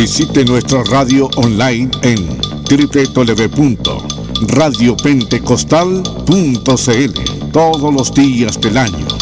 Visite nuestra radio online en www.radiopentecostal.cl todos los días del año.